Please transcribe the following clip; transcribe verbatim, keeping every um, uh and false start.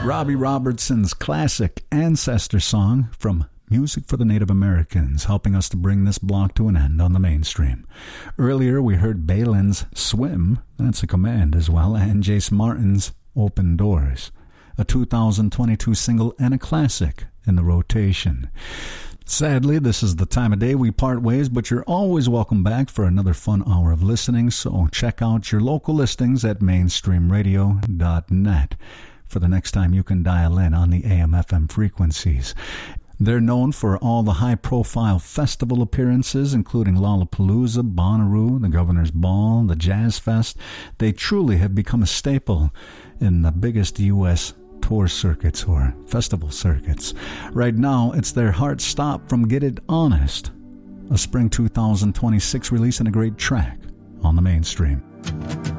Robbie Robertson's classic Ancestor song from Music for the Native Americans, helping us to bring this block to an end on the mainstream. Earlier, we heard Balin's Swim, that's a command as well, and Jace Martin's Open Doors, a two thousand twenty-two single and a classic in the rotation. Sadly, this is the time of day we part ways, but you're always welcome back for another fun hour of listening, so check out your local listings at mainstream radio dot net for the next time you can dial in on the A M F M frequencies. They're known for all the high-profile festival appearances, including Lollapalooza, Bonnaroo, the Governor's Ball, the Jazz Fest. They truly have become a staple in the biggest U S tour circuits or festival circuits. Right now, it's their Heart Stop from Get It Honest, a spring two thousand twenty-six release and a great track on the mainstream.